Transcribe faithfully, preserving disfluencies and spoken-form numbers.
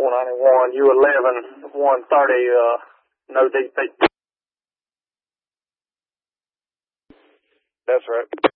four ninety-one, U eleven, one thirty, uh, no D P. That's right.